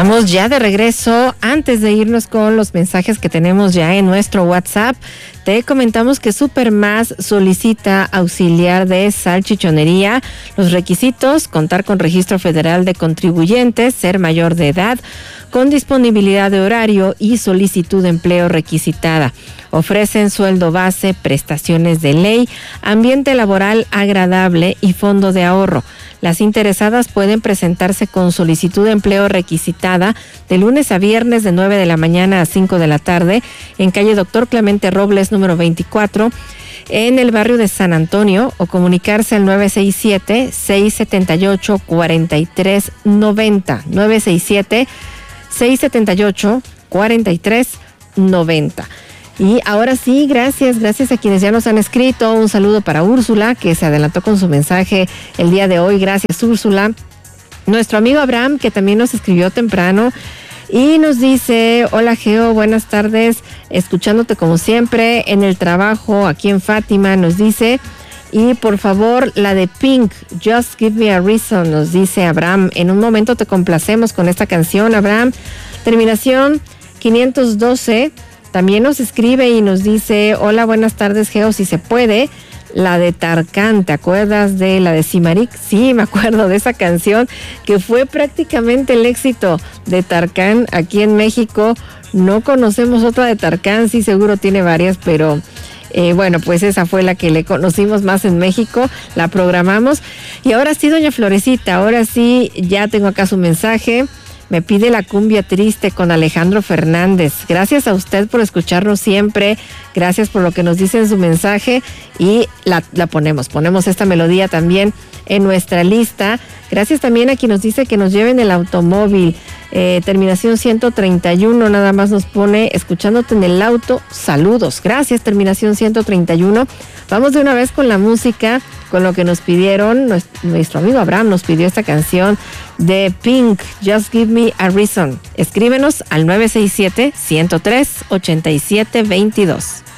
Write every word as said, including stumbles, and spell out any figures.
Estamos ya de regreso. Antes de irnos con los mensajes que tenemos ya en nuestro WhatsApp, te comentamos que Supermás solicita auxiliar de salchichonería. Los requisitos: contar con registro federal de contribuyentes, ser mayor de edad, con disponibilidad de horario y solicitud de empleo requisitada. Ofrecen sueldo base, prestaciones de ley, ambiente laboral agradable y fondo de ahorro. Las interesadas pueden presentarse con solicitud de empleo requisitada de lunes a viernes de nueve de la mañana a cinco de la tarde en calle Doctor Clemente Robles, número veinticuatro, en el barrio de San Antonio, o comunicarse al nueve seis siete, seis siete ocho, cuatro tres nueve cero, nueve seis siete, seis siete ocho, cuatro tres nueve cero. Y ahora sí, gracias, gracias a quienes ya nos han escrito. Un saludo para Úrsula, que se adelantó con su mensaje el día de hoy. Gracias, Úrsula. Nuestro amigo Abraham, que también nos escribió temprano y nos dice: hola Geo, buenas tardes, escuchándote como siempre en el trabajo aquí en Fátima, nos dice. Y por favor, la de Pink, Just Give Me a Reason, nos dice Abraham. En un momento te complacemos con esta canción, Abraham. Terminación quinientos doce. También nos escribe y nos dice: hola, buenas tardes, Geo, si se puede, la de Tarkan, ¿te acuerdas de la de Simarik? Sí, me acuerdo de esa canción, que fue prácticamente el éxito de Tarkan aquí en México. No conocemos otra de Tarkan, sí, seguro tiene varias, pero eh, bueno, pues esa fue la que le conocimos más en México, la programamos. Y ahora sí, doña Florecita, ahora sí, ya tengo acá su mensaje. Me pide la cumbia triste con Alejandro Fernández. Gracias a usted por escucharnos siempre. Gracias por lo que nos dice en su mensaje. Y la, la ponemos, ponemos esta melodía también en nuestra lista. Gracias también a quien nos dice que nos lleven el automóvil. Eh, terminación ciento treinta y uno, nada más nos pone: escuchándote en el auto, saludos. Gracias, terminación ciento treinta y uno. Vamos de una vez con la música, con lo que nos pidieron. Nuestro, nuestro amigo Abraham nos pidió esta canción de Pink, Just Give Me a Reason. Escríbenos al nueve seis siete, uno cero tres, ocho siete dos dos.